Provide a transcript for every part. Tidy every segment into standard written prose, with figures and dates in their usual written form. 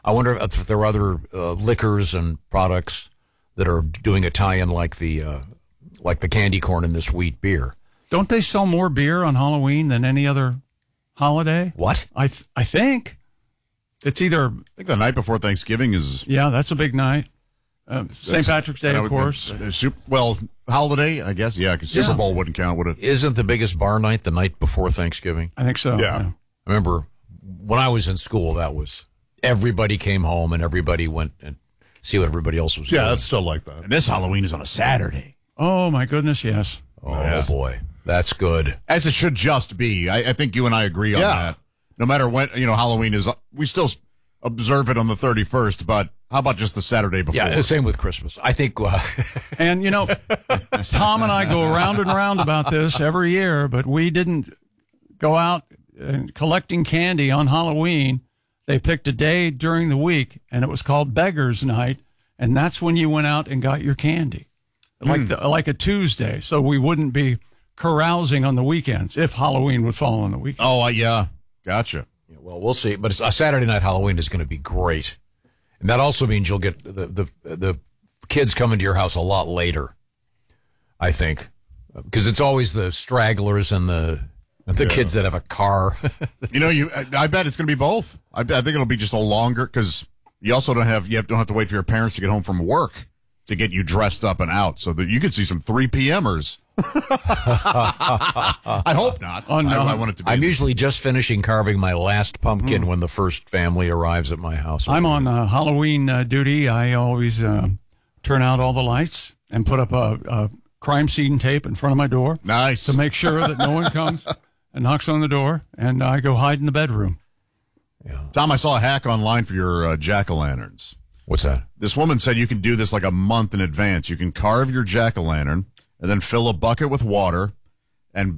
I wonder if there are other liquors and products that are doing a tie-in like the candy corn in this wheat beer. Don't they sell more beer on Halloween than any other holiday? What? I think it's either. I think the night before Thanksgiving is. Yeah, that's a big night. St. Patrick's Day, of course. Holiday, I guess. Yeah, because Super Bowl wouldn't count, would it? Isn't the biggest bar night the night before Thanksgiving? I think so. Yeah. I remember when I was in school, that was everybody came home and everybody went and see what everybody else was doing. Yeah, it's still like that. And this Halloween is on a Saturday. Oh, my goodness, yes. Oh, boy. That's good. As it should just be. I think you and I agree on that. No matter when, Halloween is, we still observe it on the 31st, but how about just the Saturday before? Yeah, the same with Christmas. I think. And, Tom and I go around and around about this every year, but we didn't go out collecting candy on Halloween. They picked a day during the week, and it was called Beggar's Night, and that's when you went out and got your candy, like a Tuesday, so we wouldn't be carousing on the weekends if Halloween would fall on the weekend. Oh, yeah. Gotcha. Yeah, well, we'll see. But a Saturday night Halloween is going to be great. And that also means you'll get the kids coming to your house a lot later, I think. Because it's always the stragglers and the kids that have a car. I bet it's going to be both. I think it'll be just a longer, because you also don't have to wait for your parents to get home from work to get you dressed up and out, so that you could see some 3 p.m.ers. I hope not. Oh, no. I want it to be. I'm usually just finishing carving my last pumpkin when the first family arrives at my house. I'm on Halloween duty. I always turn out all the lights and put up a crime scene tape in front of my door. Nice. To make sure that no one comes and knocks on the door, and I go hide in the bedroom. Yeah. Tom, I saw a hack online for your jack-o'-lanterns. What's that? This woman said you can do this like a month in advance. You can carve your jack-o'-lantern and then fill a bucket with water and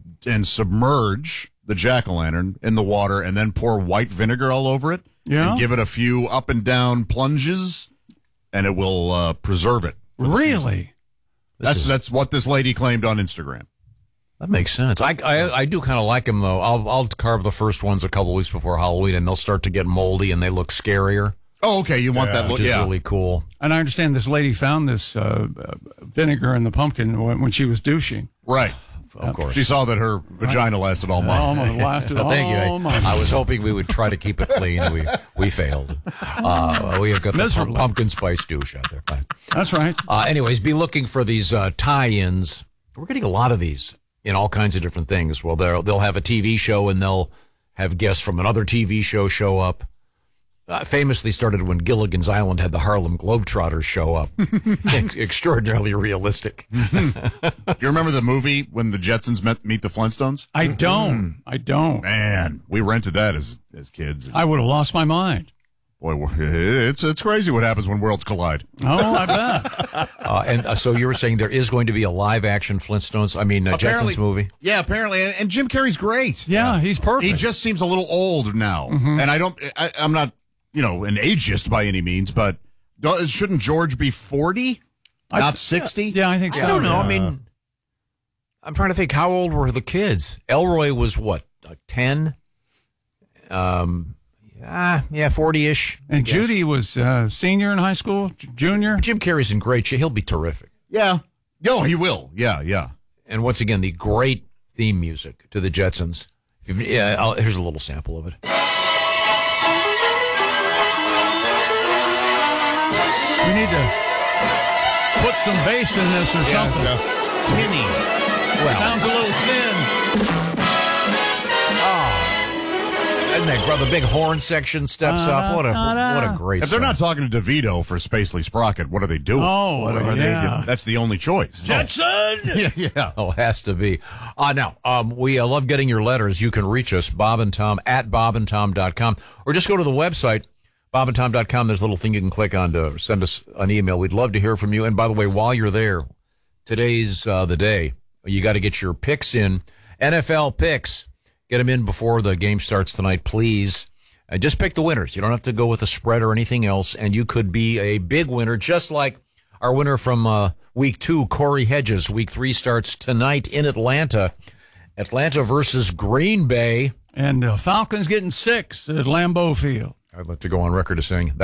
submerge the jack-o'-lantern in the water and then pour white vinegar all over it. Yeah. And give it a few up and down plunges, and it will preserve it. Really? That's what this lady claimed on Instagram. That makes sense. I do kind of like them, though. I'll carve the first ones a couple weeks before Halloween, and they'll start to get moldy, and they look scarier. Oh, okay. You want that look? Which is really cool. And I understand this lady found this vinegar in the pumpkin when she was douching. Right. Of course. She saw that her vagina lasted all month. Almost lasted all Thank you. month. I was hoping we would try to keep it clean. We failed. We have got the pumpkin spice douche out there. That's right. Anyways, be looking for these tie-ins. We're getting a lot of these in all kinds of different things. Well, they'll have a TV show, and they'll have guests from another TV show up. Famously started when Gilligan's Island had the Harlem Globetrotters show up. Extraordinarily realistic. Do you remember the movie when the Jetsons meet the Flintstones? I don't. Man, we rented that as kids. I would have lost my mind. Boy, it's crazy what happens when worlds collide. Oh, I bet. And so you were saying there is going to be a live-action Jetsons movie? Yeah, apparently. And Jim Carrey's great. Yeah, he's perfect. He just seems a little old now. Mm-hmm. And I'm not, an ageist by any means, but shouldn't George be 40? Not 60? Yeah, I think so. I don't know. Yeah. I mean, I'm trying to think, how old were the kids? Elroy was what, like 10? 40-ish. And Judy was senior in high school, junior. Jim Carrey's in great shape. He'll be terrific. Yeah. Oh, he will. Yeah. And once again, the great theme music to the Jetsons. Here's a little sample of it. We need to put some bass in this or something. Tinny. Well, sounds a little thin. Isn't that great? The big horn section steps up. What a great If they're not talking to DeVito for Spacely Sprocket, what are they doing? That's the only choice. Jetson! Yeah. Oh, it has to be. Now, we love getting your letters. You can reach us, Bob and Tom, at bobandtom.com, or just go to the website, bobandtom.com. There's a little thing you can click on to send us an email. We'd love to hear from you. And by the way, while you're there, today's the day. You got to get your picks in. NFL picks. Get them in before the game starts tonight, please. Just pick the winners. You don't have to go with a spread or anything else, and you could be a big winner, just like our winner from Week 2, Corey Hedges. Week 3 starts tonight in Atlanta. Atlanta versus Green Bay. And Falcons getting 6 at Lambeau Field. I'd like to go on record as saying